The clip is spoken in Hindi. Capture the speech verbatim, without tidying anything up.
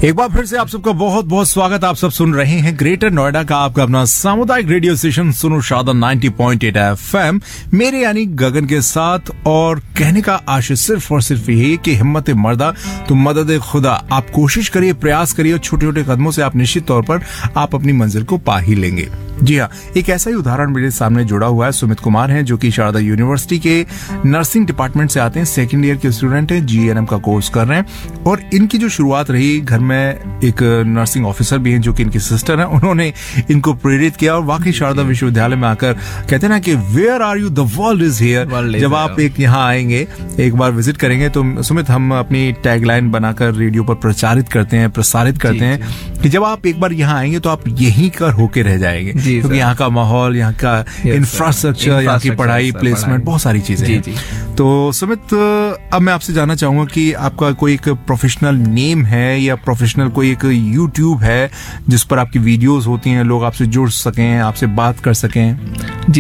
एक बार फिर से आप सबका बहुत बहुत स्वागत। आप सब सुन रहे हैं ग्रेटर नोएडा का आपका अपना सामुदायिक रेडियो स्टेशन सुनो शादा नब्बे पॉइंट आठ एफएम, मेरे यानी गगन के साथ। और कहने का आशय सिर्फ और सिर्फ यही कि हिम्मत मर्दा तो मदद खुदा। आप कोशिश करिए, प्रयास करिए और छोटे छोटे कदमों से आप निश्चित तौर पर आप अपनी मंजिल को पा ही लेंगे। जी हाँ, एक ऐसा ही उदाहरण मेरे सामने जुड़ा हुआ है। सुमित कुमार हैं जो कि शारदा यूनिवर्सिटी के नर्सिंग डिपार्टमेंट से आते हैं, सेकंड ईयर के स्टूडेंट हैं, जीएनएम का कोर्स कर रहे हैं। और इनकी जो शुरुआत रही, घर में एक नर्सिंग ऑफिसर भी हैं जो कि इनकी सिस्टर हैं, उन्होंने इनको प्रेरित किया और वाकई शारदा विश्वविद्यालय में आकर कहते हैं ना कि where are you, the world is here. जब आप एक यहाँ आएंगे, एक बार विजिट करेंगे, तो सुमित हम अपनी टैगलाइन बनाकर रेडियो पर प्रचारित करते हैं, प्रसारित करते हैं कि जब आप एक बार यहाँ आएंगे तो आप यहीं कर होके रह जाएंगे, क्योंकि यहाँ का माहौल, यहाँ का इंफ्रास्ट्रक्चर, यहाँ की पढ़ाई, प्लेसमेंट, बहुत सारी चीजें हैं। तो सुमित, अब मैं आपसे जानना चाहूंगा कि आपका कोई एक प्रोफेशनल नेम है या प्रोफेशनल कोई एक यूट्यूब है जिस पर आपकी वीडियोस होती हैं, लोग आपसे जुड़ सकें, आपसे बात कर सकें?